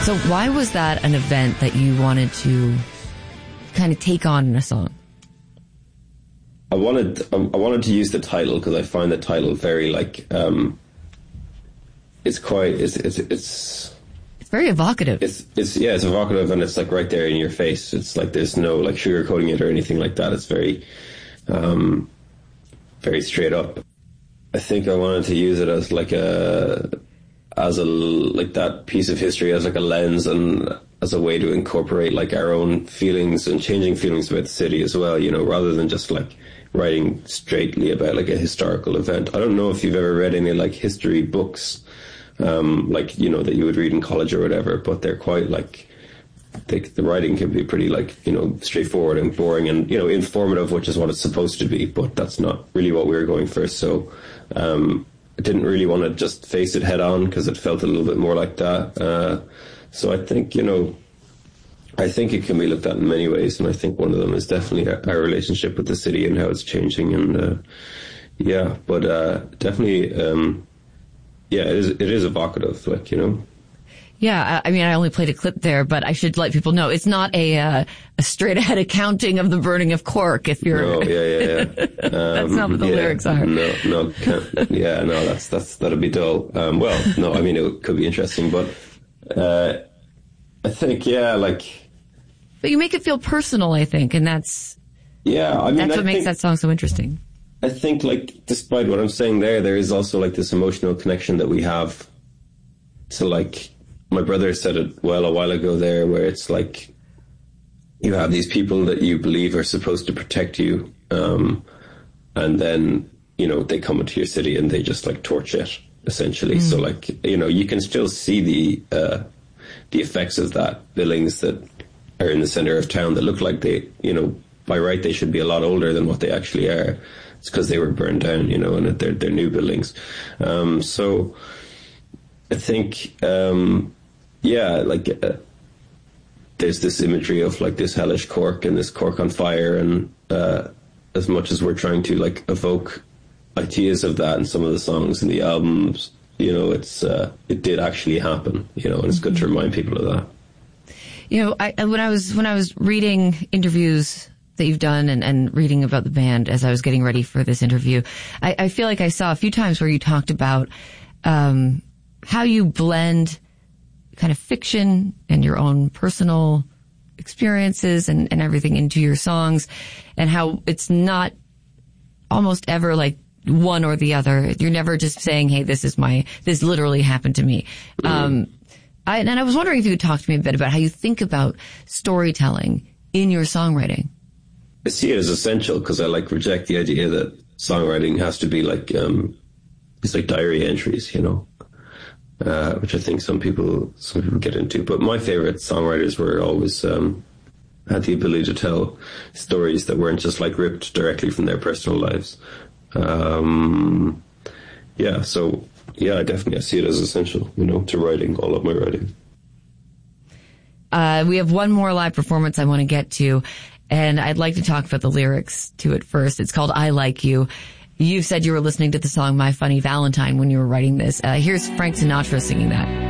So why was that an event that you wanted to kind of take on in a song? I wanted to use the title because I find the title very like it's very evocative. It's evocative, and it's like right there in your face. It's like there's no like sugarcoating it or anything like that. It's very very straight up. I think I wanted to use it as like that piece of history as like a lens and as a way to incorporate like our own feelings and changing feelings about the city as well, you know, rather than just like writing straightly about like a historical event. I don't know if you've ever read any like history books, like, you know, that you would read in college or whatever, but they're quite like, the writing can be pretty like, you know, straightforward and boring and, you know, informative, which is what it's supposed to be, but that's not really what we were going for. So, I didn't really want to just face it head on because it felt a little bit more like that. So I think, you know, I think it can be looked at in many ways, and I think one of them is definitely our relationship with the city and how it's changing. And definitely, it is evocative, like, you know. Yeah, I mean, I only played a clip there, but I should let people know it's not a straight ahead accounting of the burning of Cork. If you're, that's not what the lyrics are. That'd be dull. Well, no, I mean, it could be interesting, but I think, But you make it feel personal, I think, and that's what makes that song so interesting. I think, like, despite what I'm saying there is also like this emotional connection that we have to, like, my brother said it well a while ago there, where it's like you have these people that you believe are supposed to protect you, and then, you know, they come into your city and they just like torch it, essentially. So, like, you know, you can still see the effects of that. Buildings that are in the center of town that look like they, you know, by right they should be a lot older than what they actually are. It's because they were burned down, you know, and they're new buildings. So I think, there's this imagery of like this hellish Cork and this Cork on fire, and as much as we're trying to like evoke ideas of that in some of the songs in the albums, you know, it did actually happen, you know, and it's good to remind people of that. You know, when I was reading interviews that you've done and reading about the band as I was getting ready for this interview, I feel like I saw a few times where you talked about how you blend kind of fiction and your own personal experiences and everything into your songs, and how it's not almost ever like one or the other. You're never just saying, hey, this literally happened to me. And I was wondering if you could talk to me a bit about how you think about storytelling in your songwriting. I see it as essential because I like reject the idea that songwriting has to be like, it's like diary entries, you know, which I think some people get into. But my favorite songwriters were always, had the ability to tell stories that weren't just like ripped directly from their personal lives. I definitely see it as essential, you know, to writing, all of my writing. We have one more live performance I want to get to, and I'd like to talk about the lyrics to it first. It's called I Like You. You said you were listening to the song My Funny Valentine when you were writing this. Here's Frank Sinatra singing that.